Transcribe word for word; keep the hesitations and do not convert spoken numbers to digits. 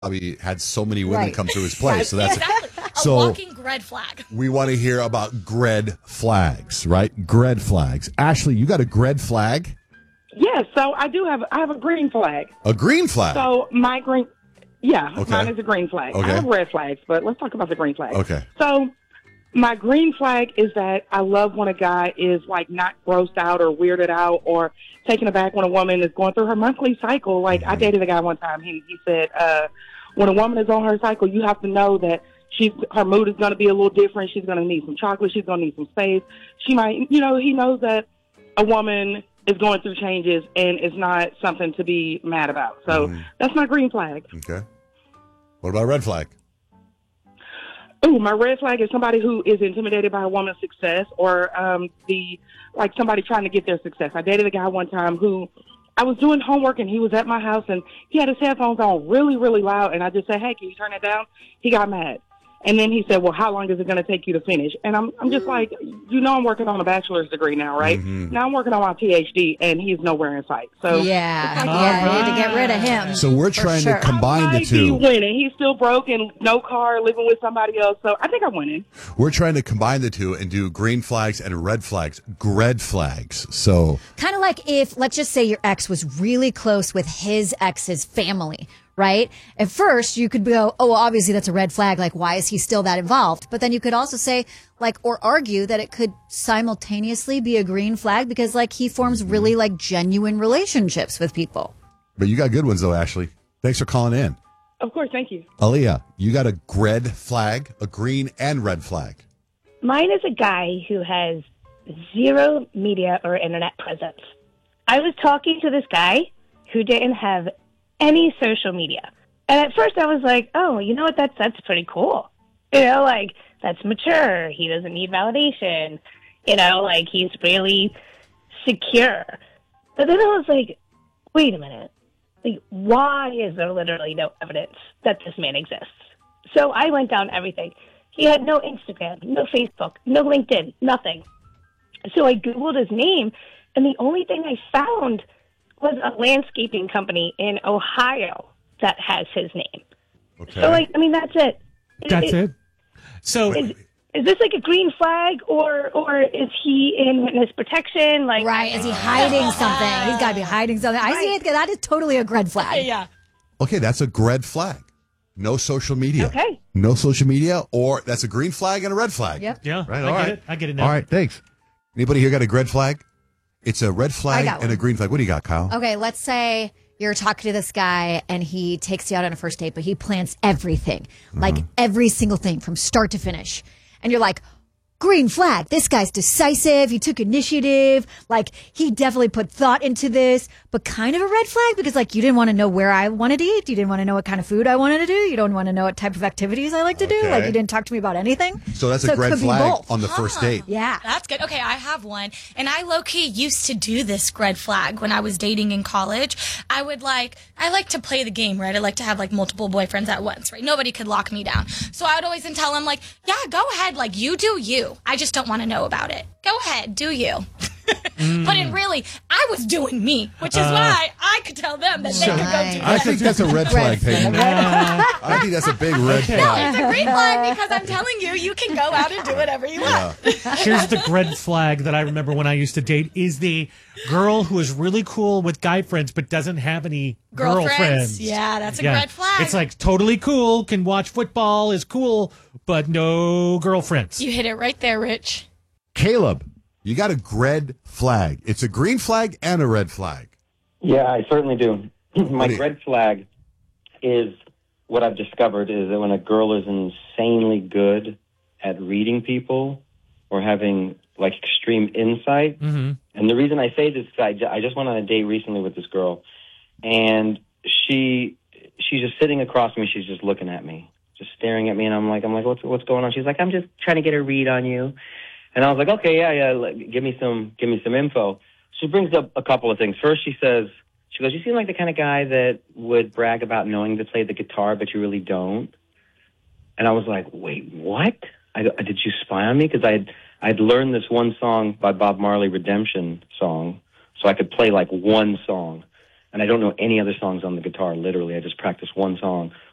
Bobby had so many women Right. come through his place. So that's Exactly. A so walking red flag. we want to hear about Gred flags, right? Gred flags. Ashley, you got a Gred flag? Yes, so I do have I have a green flag. A green flag. So my green, yeah, Okay. mine is a green flag. Okay. I have red flags, but let's talk about the green flag. Okay. So my green flag is that I love when a guy is like not grossed out or weirded out or taken aback when a woman is going through her monthly cycle. Like I dated a guy one time. He he said, uh, when a woman is on her cycle, you have to know that she's her mood is going to be a little different. She's going to need some chocolate. She's going to need some space. She might, you know, he knows that a woman is going through changes and it's not something to be mad about. So Mhm. that's my green flag. Okay. What about red flag? Ooh, my red flag is somebody who is intimidated by a woman's success or um, the like somebody trying to get their success. I dated a guy one time who I was doing homework and he was at my house and he had his headphones on really, really loud. And I just said, hey, can you turn it down? He got mad. And then he said, well, how long is it going to take you to finish? And I'm I'm just like, you know, I'm working on a bachelor's degree now, right? Mhm. Now I'm working on my P H D and he's nowhere in sight. So Yeah, it's like, yeah, you need to get rid of him. So we're For trying sure. to combine I the might be two. winning. He's still broke and no car, living with somebody else. So I think I'm winning. We're trying to combine the two and do green flags and red flags. Gred flags. So Kind of like if, let's just say your ex was really close with his ex's family, right? At first, you could go, oh, well, obviously that's a red flag. Like, why is he still that involved? But then you could also say, like, or argue that it could simultaneously be a green flag because, like, he forms really, like, genuine relationships with people. but you got good ones though, Ashley. Thanks for calling in. Of course, thank you. Aaliyah, you got a Gred flag, a green and red flag. Mine is a guy who has zero media or internet presence. I was talking to this guy who didn't have any social media. And at first I was like, oh, you know what? That's, that's pretty cool. You know, like, that's mature. He doesn't need validation. You know, like, he's really secure. But then I was like, wait a minute. Like, why is there literally no evidence that this man exists? So I went down everything. He had no Instagram, no Facebook, no LinkedIn, nothing. So I Googled his name, and the only thing I found was a landscaping company in Ohio that has his name. Okay. So, like, I mean, that's it. That's Is- it. So Is, is this like a green flag, or or is he in witness protection? Like, Right? Is he hiding something? He's got to be hiding something. I see it. That is totally a red flag. Yeah. Okay, that's a Gred flag. No social media. Okay. No social media, or that's a green flag and a red flag. Yep. yeah, Right, I all get right. it. I get it now. All right, thanks. Anybody here got a Gred flag? It's a red flag got and a one. green flag. What do you got, Kyle? Okay, let's say you're talking to this guy and he takes you out on a first date, but he plans everything, like every single thing from start to finish. And you're like, green flag. This guy's decisive. He took initiative. Like, he definitely put thought into this, but kind of a red flag because, like, you didn't want to know where I wanted to eat. You didn't want to know what kind of food I wanted to do. You don't want to know what type of activities I like to do. Okay. Like, you didn't talk to me about anything. So that's So a it red could be flag both. on the first date. Yeah. That's good. Okay, I have one. And I low-key used to do this red flag when I was dating in college. I would like, I like to play the game, right? I like to have like multiple boyfriends at once, right? Nobody could lock me down. So I would always then tell him like, yeah, go ahead. Like, you do you. I just don't want to know about it. Go ahead, do you. But in really, I was doing me, which is why I could tell them that they could go do Right. I that. think that's a red flag, Peyton. I think that's a big red No, flag. it's a green flag because I'm telling you, you can go out and do whatever you want. Here's the red flag that I remember when I used to date is the girl who is really cool with guy friends but doesn't have any Girlfriends. girlfriends. Yeah, that's a Yeah. red flag. It's like totally cool, can watch football, is cool, but no girlfriends. You hit it right there, Rich. Caleb, you got a Gred flag. It's a green flag and a red flag. Yeah, I certainly do. My do you- red flag is what I've discovered is that when a girl is insanely good at reading people or having like extreme insight, Mm-hmm. and the reason I say this is I, ju- I just went on a date recently with this girl, and she she's just sitting across from me. She's just looking at me, just staring at me, and I'm like, I'm like, what's what's going on? She's like, I'm just trying to get a read on you. And I was like, okay, yeah, yeah, like, give me some, give me some info. She brings up a couple of things. First, she says, she goes, you seem like the kind of guy that would brag about knowing to play the guitar, but you really don't. And I was like, wait, what? I, did you spy on me? Because I had, I'd learned this one song by Bob Marley, Redemption song, so I could play like one song. And I don't know any other songs on the guitar, literally. I just practiced one song.